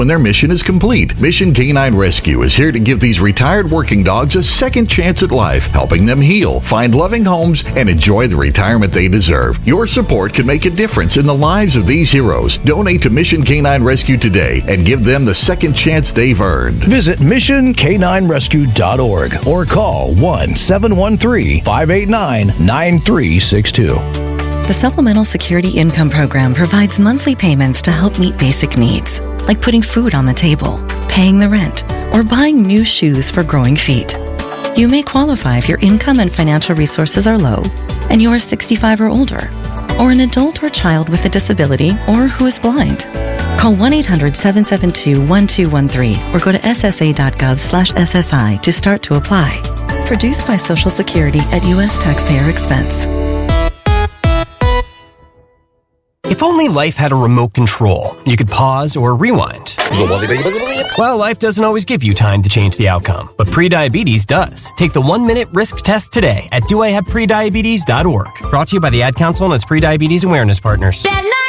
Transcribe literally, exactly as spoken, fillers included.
when their mission is complete. Mission Canine Rescue is here to give these retired working dogs a second chance at life, helping them heal, find loving homes, and enjoy the retirement they deserve. Your support can make a difference in the lives of these heroes. Donate to Mission Canine Rescue today and give them the second chance they've earned. Visit mission canine rescue dot org or call one seven one three, five eight nine, nine three six two. The Supplemental Security Income Program provides monthly payments to help meet basic needs, like putting food on the table, paying the rent, or buying new shoes for growing feet. You may qualify if your income and financial resources are low and you are sixty-five or older, or an adult or child with a disability or who is blind. Call one eight hundred, seven seven two, one two one three or go to s s a dot gov slash s s i to start to apply. Produced by Social Security at U S taxpayer expense. If only life had a remote control, you could pause or rewind. Well, life doesn't always give you time to change the outcome, but prediabetes does. Take the one-minute risk test today at do I have prediabetes dot org. Brought to you by the Ad Council and its Prediabetes Awareness Partners.